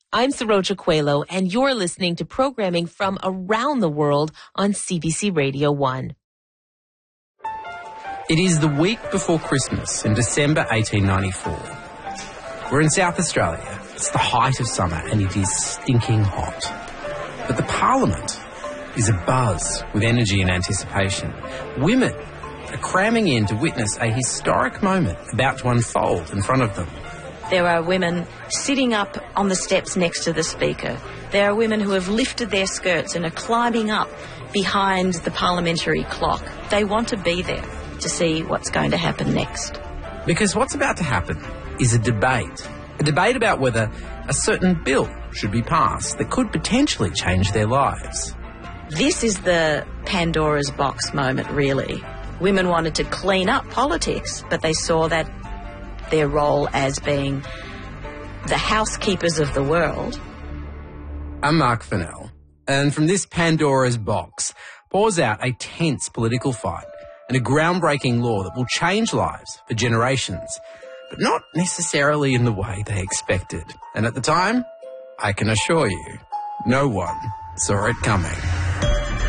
I'm Saroja Coelho, and you're listening to programming from around the world on CBC Radio 1. It is the week before Christmas in December 1894. We're in South Australia. It's the height of summer and it is stinking hot. But the Parliament is abuzz with energy and anticipation. Women are cramming in to witness a historic moment about to unfold in front of them. There are women sitting up on the steps next to the Speaker. There are women who have lifted their skirts and are climbing up behind the parliamentary clock. They want to be there to see what's going to happen next. Because what's about to happen is a debate about whether a certain bill should be passed that could potentially change their lives. This is the Pandora's box moment, really. Women wanted to clean up politics, but they saw that their role as being the housekeepers of the world. I'm Mark Fennell, and from this Pandora's box pours out a tense political fight and a groundbreaking law that will change lives for generations, but not necessarily in the way they expected. And at the time, I can assure you, no one saw it coming.